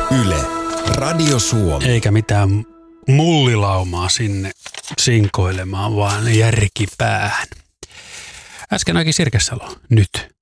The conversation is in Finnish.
Yle, Radio Suomi. Eikä mitään mullilaumaa sinne sinkoilemaan, vaan järkipäähän. Äsken oikein Sirkesalo, nyt